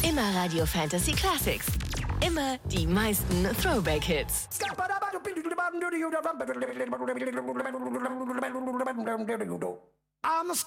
Immer Radio Fantasy Classics. Immer die meisten Throwback-Hits. I'm a